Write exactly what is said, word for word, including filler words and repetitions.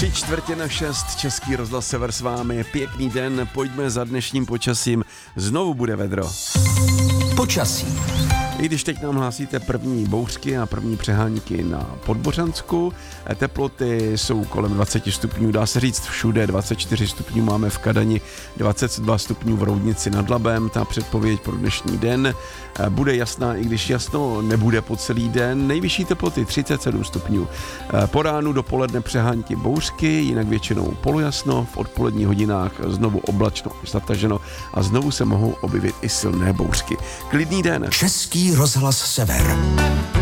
Tři čtvrtě na šest, Český rozhlas Sever s vámi. Pěkný den, pojďme za dnešním počasím. Znovu bude vedro. Počasí. I když teď nám hlásíte první bouřky a první přehánky na Podbořansku, teploty jsou kolem dvacet stupňů, dá se říct všude, dvacet čtyři stupňů máme v Kadani, dvacet dva stupňů v Roudnici nad Labem, ta předpověď pro dnešní den bude jasná, i když jasno nebude po celý den, nejvyšší teploty třicet sedm stupňů. Po ránu dopoledne přehánky bouřky, jinak většinou polojasno, v odpoledních hodinách znovu oblačno až zataženo a znovu se mohou objevit i silné bouřky. Klidný den. Český rozhlas Sever.